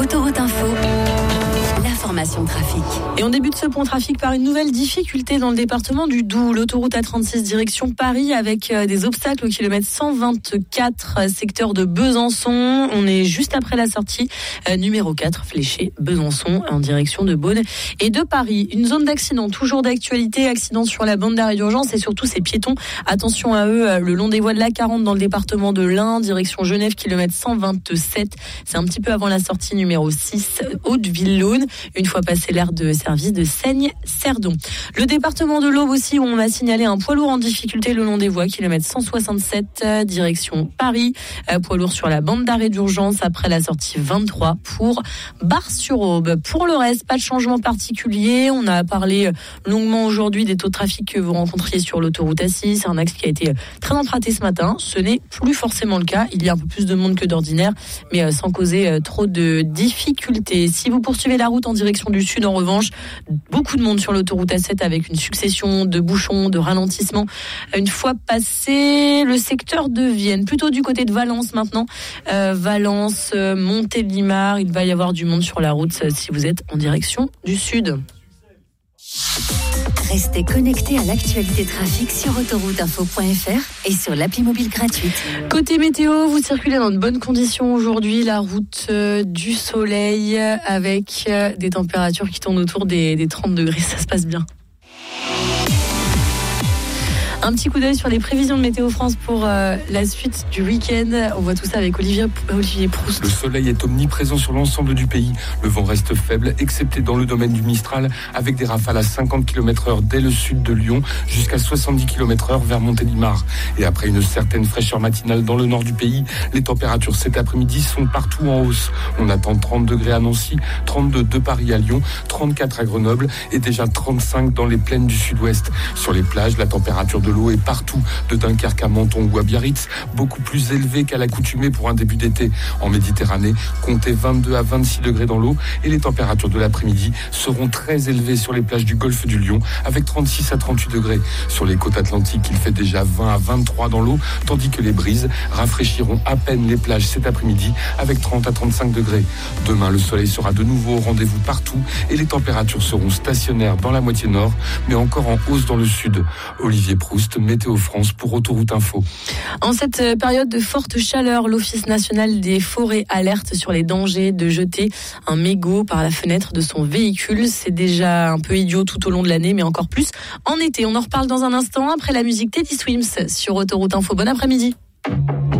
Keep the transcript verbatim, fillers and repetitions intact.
Autoroute Info, l'information trafic. Et on débute ce point trafic par une nouvelle difficulté dans le département du Doubs. L'autoroute A trente-six direction Paris avec des obstacles au kilomètre cent vingt-quatre, secteur de Besançon. On est juste après la sortie euh, numéro quatre, fléchée Besançon en direction de Beaune et de Paris. Une zone d'accident, toujours d'actualité, accident sur la bande d'arrêt d'urgence et surtout ces piétons. Attention à eux, euh, le long des voies de l'A quarante dans le département de l'Ain, direction Genève, kilomètre cent vingt-sept. C'est un petit peu avant la sortie numéro six, Haute-Ville-Laune. Une fois passé l'aire de service de Seigne-Cerdon. Le département de l'Aube aussi, où on a signalé un poids lourd en difficulté le long des voies, kilomètre cent soixante-sept, direction Paris. Euh, poids lourd sur la bande d'arrêt d'urgence après la sortie vingt-trois pour Bar-sur-Aube. Pour le reste, pas de changement particulier. On a parlé longuement aujourd'hui des taux de trafic que vous rencontriez sur l'autoroute A six. C'est un axe qui a été très emprunté ce matin. Ce n'est plus forcément le cas. Il y a un peu plus de monde que d'ordinaire, mais sans causer trop de difficultés. Si vous poursuivez la route en direction du sud, en revanche, beaucoup de monde sur l'autoroute A sept avec une succession de bouchons, de ralentissements. Une fois passé le secteur de Vienne, plutôt du côté de Valence maintenant, euh, Valence, euh, Montélimar, il va y avoir du monde sur la route euh, si vous êtes en direction du sud. Restez connectés à l'actualité trafic sur autoroute info point f r et sur l'appli mobile gratuite. Côté météo, vous circulez dans de bonnes conditions aujourd'hui. La route euh, du soleil avec euh, des températures qui tournent autour des, des trente degrés. Ça se passe bien. Un petit coup d'œil sur les prévisions de Météo France pour euh, la suite du week-end. On voit tout ça avec Olivier, Olivier Proust. Le soleil est omniprésent sur l'ensemble du pays. Le vent reste faible, excepté dans le domaine du Mistral, avec des rafales à cinquante kilomètres heure dès le sud de Lyon, jusqu'à soixante-dix kilomètres heure vers Montélimar. Et après une certaine fraîcheur matinale dans le nord du pays, les températures cet après-midi sont partout en hausse. On attend trente degrés à Nancy, trente-deux de Paris à Lyon, trente-quatre à Grenoble et déjà trente-cinq dans les plaines du sud-ouest. Sur les plages, la température de l'eau est partout, de Dunkerque à Menton ou à Biarritz, beaucoup plus élevée qu'à l'accoutumée pour un début d'été. En Méditerranée, comptez vingt-deux à vingt-six degrés dans l'eau et les températures de l'après-midi seront très élevées sur les plages du golfe du Lion avec trente-six à trente-huit degrés. Sur les côtes atlantiques, il fait déjà vingt à vingt-trois dans l'eau, tandis que les brises rafraîchiront à peine les plages cet après-midi avec trente à trente-cinq degrés. Demain, le soleil sera de nouveau au rendez-vous partout et les températures seront stationnaires dans la moitié nord, mais encore en hausse dans le sud. Olivier Proust, Météo France pour Autoroute Info. En cette période de forte chaleur, l'Office national des forêts alerte sur les dangers de jeter un mégot par la fenêtre de son véhicule. C'est déjà un peu idiot tout au long de l'année, mais encore plus en été. On en reparle dans un instant après la musique Teddy Swims sur Autoroute Info. Bon après-midi.